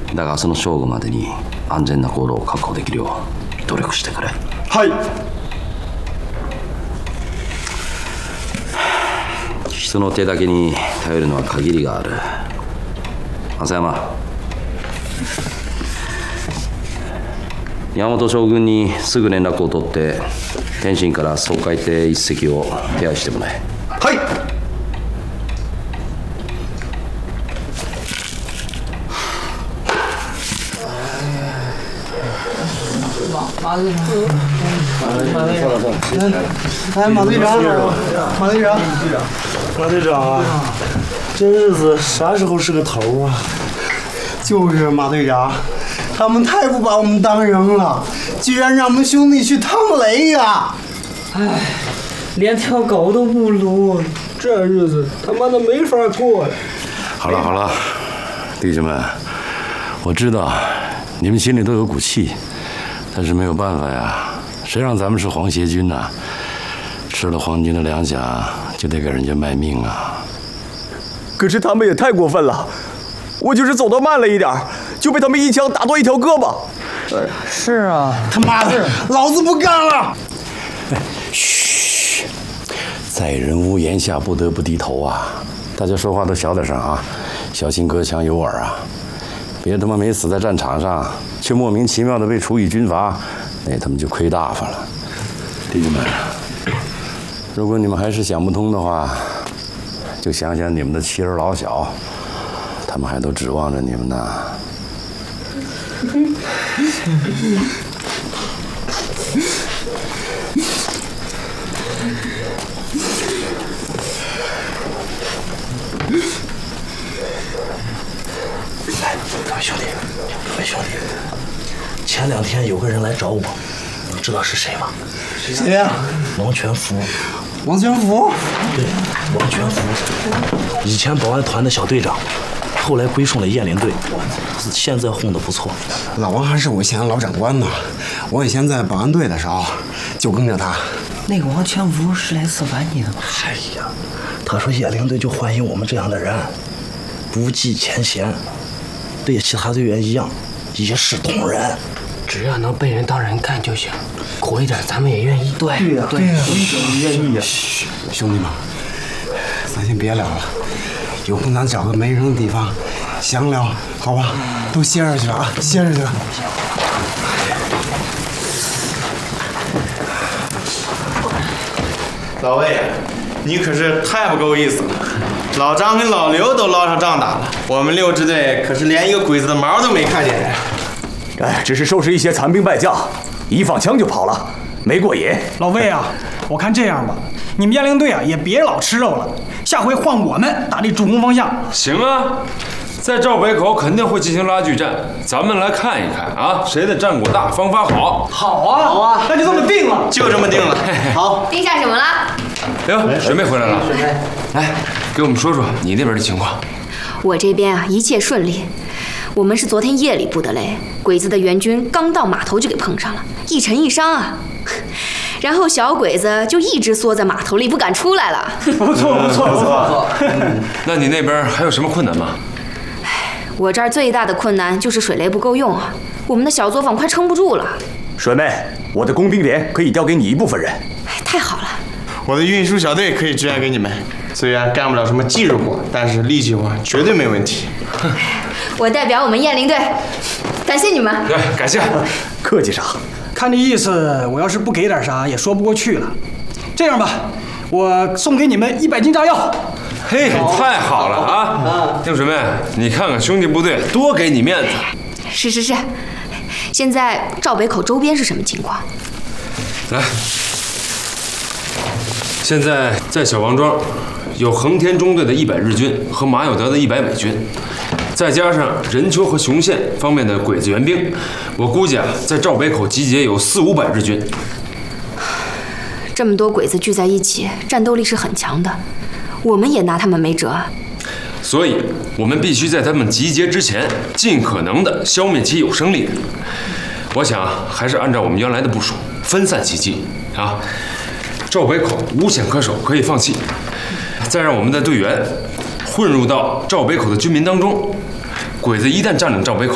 だがその正午までに安全な行動を確保できるよう努力してくれ。 はい。 人の手だけに頼るのは限りがある。浅山、山本将軍にすぐ連絡を取って天津から掃海艇一隻を手配してもらえ。 はい。 马队长，哎，马队长，马队长， 马队长啊，这日子啥时候是个头啊？ 就是马队长，他们太不把我们当人了，居然让我们兄弟去趟雷呀！ 哎，连条狗都不如， 这日子他妈的没法过呀！ 好了好了，弟兄们，我知道你们心里都有股气。但是没有办法呀，谁让咱们是皇协军呐？吃了皇军的粮饷，就得给人家卖命啊！ 可是他们也太过分了，我就是走得慢了一点，就被他们一枪打断一条胳膊。 是啊， 他妈的，老子不干了！ 嘘，在人屋檐下，不得不低头啊！大家说话都小点声啊，小心隔墙有耳啊！别他妈没死在战场上，却莫名其妙的被处以军阀，那他们就亏大发了。弟兄们，如果你们还是想不通的话，就想想你们的妻儿老小，他们还都指望着你们呢。 各位兄弟，前2天有个人来找我，你知道是谁吗？ 谁呀？ 王全福。 王全福？ 对，王全福，以前保安团的小队长，后来归顺了雁翎队，现在混得不错。 老王还是我以前的老长官呢，我以前在保安队的时候就跟着他。 那个王全福是来刺反你的吗？ 哎呀，他说雁翎队就欢迎我们这样的人，不计前嫌，对其他队员一样，一视同仁。 只要能被人当人干就行，苦一点咱们也愿意。 对呀， 对呀，愿意呀。兄弟们，咱先别聊了，有空咱找个没人的地方详聊，好吧？都歇着去了啊，歇着去了。 老魏，你可是太不够意思了！老张跟老刘都捞上仗打了，我们6支队可是连一个鬼子的毛都没看见呀！ 哎，只是收拾一些残兵败将，一放枪就跑了，没过瘾。 老魏啊，我看这样吧，你们雁翎队啊也别老吃肉了，下回换我们打这主攻方向。 行啊，在赵北口肯定会进行拉锯战，咱们来看一看啊，谁的战果大，方法好。 好啊，好啊，那就这么定了， 就这么定了。 好， 定下什么了？ 哎呦，水妹回来了，水妹，来给我们说说你那边的情况。 我这边啊一切顺利。我们是昨天夜里布的雷，鬼子的援军刚到码头就给碰上了，一沉一伤啊。然后小鬼子就一直缩在码头里不敢出来了。 不错不错不错。 那你那边还有什么困难吗？ 我这儿最大的困难就是水雷不够用啊，我们的小作坊快撑不住了。 水妹，我的工兵连可以调给你一部分人。 太好了。 我的运输小队可以支援给你们，虽然干不了什么技术活，但是力气活绝对没问题。 我代表我们雁翎队，感谢你们。 对，感谢。 客气啥？ 看这意思，我要是不给点啥也说不过去了。这样吧，我送给你们100斤炸药。 嘿，太好了啊！丁水妹，你看看兄弟部队多给你面子。 是。现在赵北口周边是什么情况？ 来，现在在小王庄有横天中队的100日军和马有德的100美军，再加上任丘和雄县方面的鬼子援兵，我估计啊，在赵北口集结有400-500日军。 这么多鬼子聚在一起，战斗力是很强的，我们也拿他们没辙。 所以，我们必须在他们集结之前，尽可能的消灭其有生力量。我想还是按照我们原来的部署，分散袭击啊。赵北口无险可守，可以放弃。再让我们的队员混入到赵北口的军民当中，鬼子一旦占领赵北口，